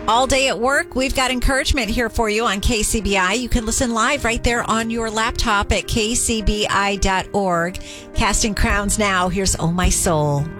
All day at work, we've got encouragement here for you on KCBI. You can listen live right there on your laptop at kcbi.org. Casting crowns now. Here's Oh My Soul.